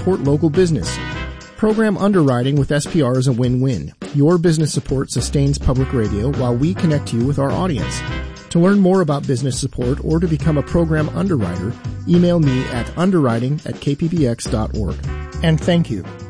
support local business. Program underwriting with SPR is a win-win. Your business support sustains public radio while we connect you with our audience. To learn more about business support or to become a program underwriter, email me at underwriting@kpbx.org. And thank you.